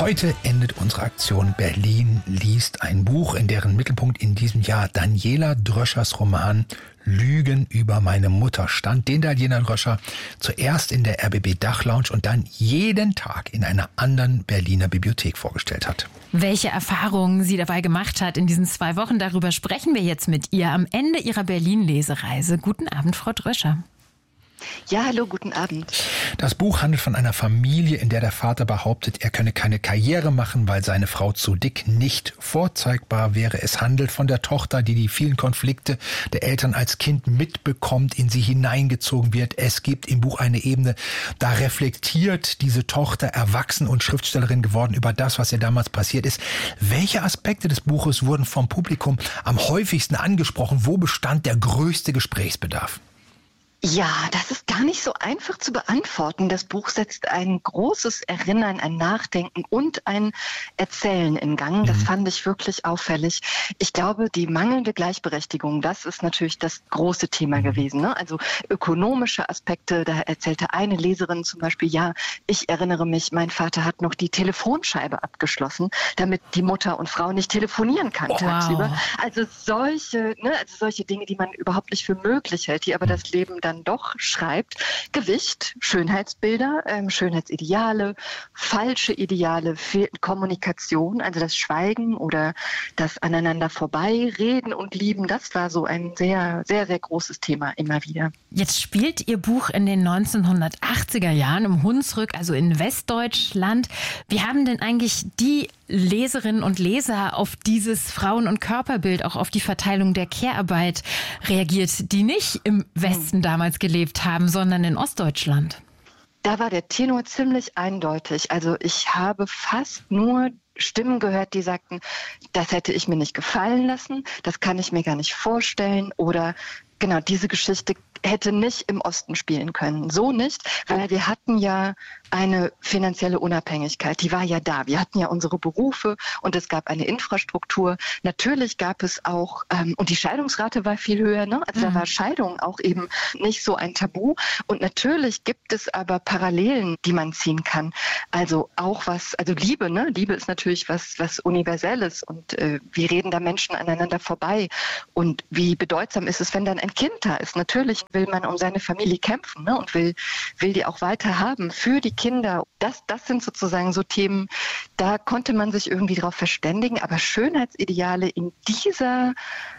Heute endet unsere Aktion Berlin liest ein Buch, in deren Mittelpunkt in diesem Jahr Daniela Dröschers Roman Lügen über meine Mutter stand, den Daniela Dröscher zuerst in der RBB Dachlounge und dann jeden Tag in einer anderen Berliner Bibliothek vorgestellt hat. Welche Erfahrungen sie dabei gemacht hat in diesen 2 Wochen, darüber sprechen wir jetzt mit ihr am Ende ihrer Berlin-Lesereise. Guten Abend, Frau Dröscher. Ja, hallo, guten Abend. Das Buch handelt von einer Familie, in der der Vater behauptet, er könne keine Karriere machen, weil seine Frau zu dick nicht vorzeigbar wäre. Es handelt von der Tochter, die die vielen Konflikte der Eltern als Kind mitbekommt, in sie hineingezogen wird. Es gibt im Buch eine Ebene, da reflektiert diese Tochter, erwachsen und Schriftstellerin geworden, über das, was ihr damals passiert ist. Welche Aspekte des Buches wurden vom Publikum am häufigsten angesprochen? Wo bestand der größte Gesprächsbedarf? Ja, das ist gar nicht so einfach zu beantworten. Das Buch setzt ein großes Erinnern, ein Nachdenken und ein Erzählen in Gang. Das fand ich wirklich auffällig. Ich glaube, die mangelnde Gleichberechtigung, das ist natürlich das große Thema gewesen, ne? Also ökonomische Aspekte, da erzählte eine Leserin zum Beispiel, ja, ich erinnere mich, mein Vater hat noch die Telefonscheibe abgeschlossen, damit die Mutter und Frau nicht telefonieren kann tagsüber. Also solche Dinge, die man überhaupt nicht für möglich hält, die aber das Leben dann doch schreibt. Gewicht, Schönheitsbilder, Schönheitsideale, falsche Ideale, Kommunikation, also das Schweigen oder das aneinander vorbeireden und lieben, das war so ein sehr, sehr, sehr großes Thema immer wieder. Jetzt spielt Ihr Buch in den 1980er Jahren im Hunsrück, also in Westdeutschland. Wie haben denn eigentlich die Leserinnen und Leser auf dieses Frauen- und Körperbild, auch auf die Verteilung der Care-Arbeit reagiert, die nicht im Westen damals gelebt haben, sondern in Ostdeutschland? Da war der Tenor ziemlich eindeutig. Also ich habe fast nur Stimmen gehört, die sagten, das hätte ich mir nicht gefallen lassen, das kann ich mir gar nicht vorstellen oder genau, diese Geschichte hätte nicht im Osten spielen können. So nicht, weil wir hatten ja eine finanzielle Unabhängigkeit, die war ja da. Wir hatten ja unsere Berufe und es gab eine Infrastruktur. Natürlich gab es auch, und die Scheidungsrate war viel höher, ne? Also da war Scheidung auch eben nicht so ein Tabu. Und natürlich gibt es aber Parallelen, die man ziehen kann. Also auch Liebe, ne? Liebe ist natürlich was Universelles und wie reden da Menschen aneinander vorbei? Und wie bedeutsam ist es, wenn dann ein Kind da ist? Natürlich will man um seine Familie kämpfen, ne? Und will die auch weiter haben für die Kinder. Das sind sozusagen so Themen, da konnte man sich irgendwie drauf verständigen. Aber Schönheitsideale in dieser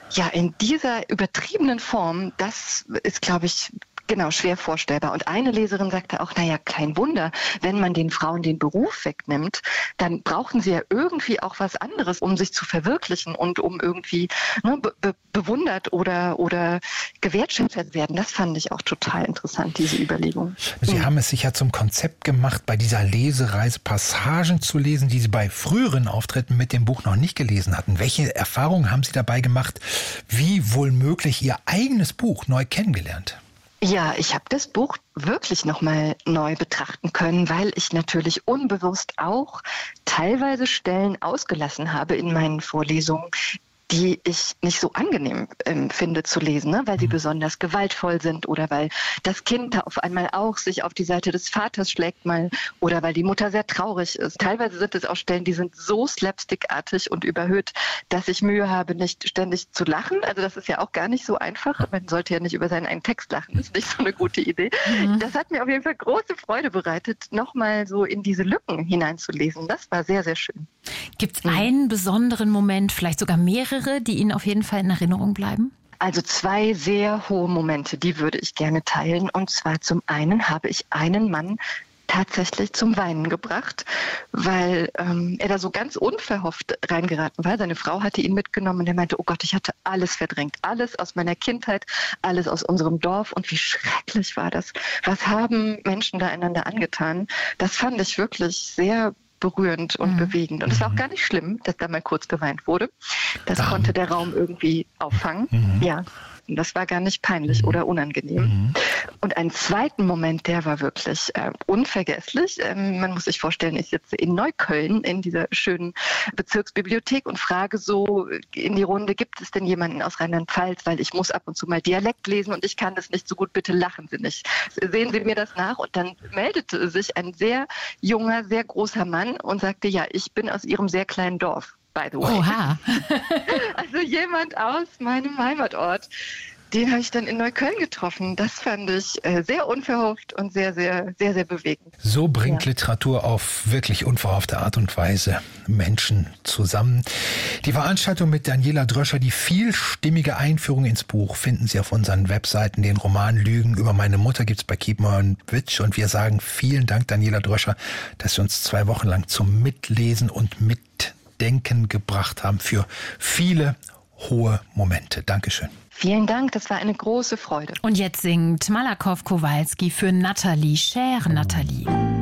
übertriebenen Form, das ist, glaube ich, genau, schwer vorstellbar. Und eine Leserin sagte auch, naja, kein Wunder, wenn man den Frauen den Beruf wegnimmt, dann brauchen sie ja irgendwie auch was anderes, um sich zu verwirklichen und um irgendwie bewundert oder gewertschätzt werden. Das fand ich auch total interessant, diese Überlegung. Sie haben es sich ja zum Konzept gemacht, bei dieser Lesereise Passagen zu lesen, die Sie bei früheren Auftritten mit dem Buch noch nicht gelesen hatten. Welche Erfahrungen haben Sie dabei gemacht? Wie wohl möglich Ihr eigenes Buch neu kennengelernt? Ja, ich habe das Buch wirklich nochmal neu betrachten können, weil ich natürlich unbewusst auch teilweise Stellen ausgelassen habe in meinen Vorlesungen, die ich nicht so angenehm finde zu lesen, ne? Weil sie besonders gewaltvoll sind oder weil das Kind da auf einmal auch sich auf die Seite des Vaters schlägt mal oder weil die Mutter sehr traurig ist. Teilweise sind es auch Stellen, die sind so slapstickartig und überhöht, dass ich Mühe habe, nicht ständig zu lachen. Also das ist ja auch gar nicht so einfach. Man sollte ja nicht über seinen eigenen Text lachen. Das ist nicht so eine gute Idee. Das hat mir auf jeden Fall große Freude bereitet, nochmal so in diese Lücken hineinzulesen. Das war sehr, sehr schön. Gibt es einen besonderen Moment, vielleicht sogar mehrere, die Ihnen auf jeden Fall in Erinnerung bleiben? Also 2 sehr hohe Momente, die würde ich gerne teilen. Und zwar zum einen habe ich einen Mann tatsächlich zum Weinen gebracht, weil er da so ganz unverhofft reingeraten war. Seine Frau hatte ihn mitgenommen und er meinte, oh Gott, ich hatte alles verdrängt. Alles aus meiner Kindheit, alles aus unserem Dorf und wie schrecklich war das. Was haben Menschen da einander angetan? Das fand ich wirklich sehr berührend und bewegend. Und es war auch gar nicht schlimm, dass da mal kurz geweint wurde. Das konnte der Raum irgendwie auffangen. Ja. mussten. Das war gar nicht peinlich oder unangenehm. Und einen zweiten Moment, der war wirklich unvergesslich. Man muss sich vorstellen, ich sitze in Neukölln in dieser schönen Bezirksbibliothek und frage so in die Runde, gibt es denn jemanden aus Rheinland-Pfalz, weil ich muss ab und zu mal Dialekt lesen und ich kann das nicht so gut, bitte lachen Sie nicht. Sehen Sie mir das nach? Und dann meldete sich ein sehr junger, sehr großer Mann und sagte, ja, ich bin aus Ihrem sehr kleinen Dorf, by the way. Oha. Also jemand aus meinem Heimatort. Den habe ich dann in Neukölln getroffen. Das fand ich sehr unverhofft und sehr, sehr, sehr, sehr bewegend. So bringt Literatur auf wirklich unverhoffte Art und Weise Menschen zusammen. Die Veranstaltung mit Daniela Dröscher, die vielstimmige Einführung ins Buch, finden Sie auf unseren Webseiten. Den Roman Lügen über meine Mutter gibt's bei Keep On Witch. Und wir sagen vielen Dank, Daniela Dröscher, dass Sie uns 2 Wochen lang zum Mitlesen und Mitdenken gebracht haben für viele hohe Momente. Dankeschön. Vielen Dank, das war eine große Freude. Und jetzt singt Malakow Kowalski für Nathalie, Chère Nathalie.